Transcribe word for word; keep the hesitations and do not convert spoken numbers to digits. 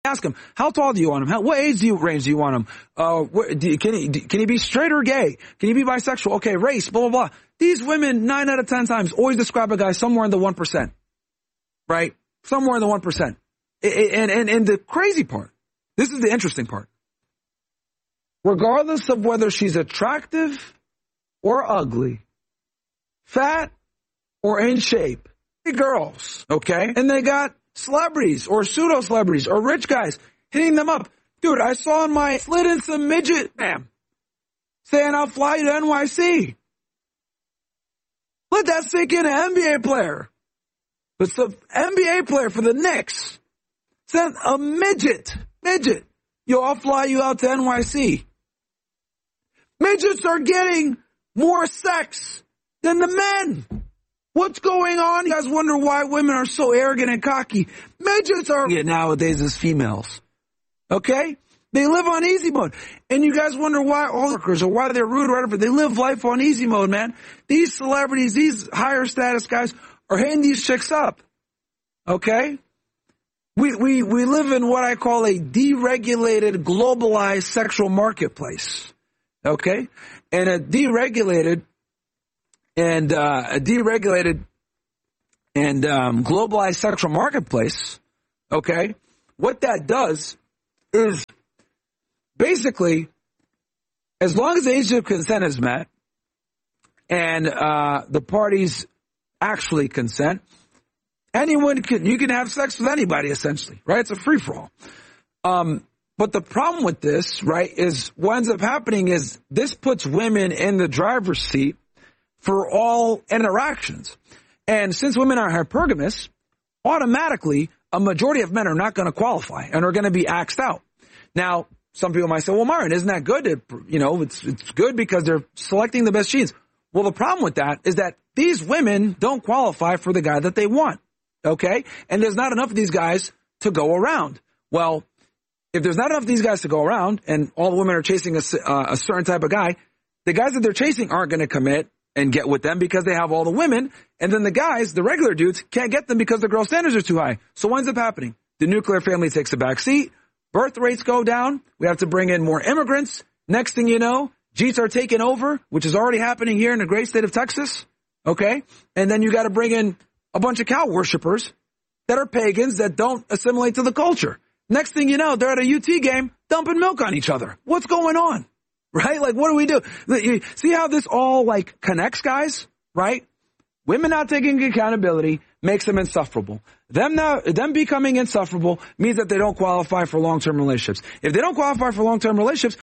Ask him, how tall do you want him? How, what age do you, range do you want him? Uh, what, do, can he, do, can he be straight or gay? Can he be bisexual? Okay, race, blah, blah, blah. These women, nine out of ten times, always describe a guy somewhere in the one percent. Right? Somewhere in the one percent. And, and, and the crazy part, this is the interesting part. Regardless of whether she's attractive or ugly, fat or in shape, girls, okay? And they got celebrities or pseudo-celebrities or rich guys hitting them up. Dude, I saw in my slid in some midget, ma'am, saying I'll fly you to N Y C. Let that sink in, an N B A player. But the N B A player for the Knicks sent a midget, midget, yo, I'll fly you out to N Y C. Midgets are getting more sex than the men. What's going on? You guys wonder why women are so arrogant and cocky. Midgets are yeah, nowadays as females. Okay? They live on easy mode. And you guys wonder why all workers or why they're rude or whatever. They live life on easy mode, man. These celebrities, these higher status guys are hitting these chicks up. Okay? We, we, we live in what I call a deregulated, globalized sexual marketplace. Okay? And a deregulated and uh, a deregulated and um, globalized sexual marketplace, okay, what that does is basically, as long as the age of consent is met and uh, the parties actually consent, anyone can, you can have sex with anybody, essentially, right? It's a free-for-all. Um, but the problem with this, right, is what ends up happening is this puts women in the driver's seat for all interactions. And since women are hypergamous, automatically a majority of men are not going to qualify and are going to be axed out. Now, some people might say, well, Myron, isn't that good? It, you know, it's, it's good because they're selecting the best genes. Well, the problem with that is that these women don't qualify for the guy that they want. Okay? And there's not enough of these guys to go around. Well, if there's not enough of these guys to go around and all the women are chasing a, uh, a certain type of guy, the guys that they're chasing aren't going to commit and get with them because they have all the women. And then the guys, the regular dudes, can't get them because the girl standards are too high. So what ends up happening? The nuclear family takes a back seat. Birth rates go down. We have to bring in more immigrants. Next thing you know, Jeets are taking over, which is already happening here in the great state of Texas. Okay? And then you got to bring in a bunch of cow worshipers that are pagans that don't assimilate to the culture. Next thing you know, they're at a U T game dumping milk on each other. What's going on? Right? Like, what do we do? You see how this all, like, connects, guys? Right? Women not taking accountability makes them insufferable. Them not, them becoming insufferable means that they don't qualify for long-term relationships. If they don't qualify for long-term relationships,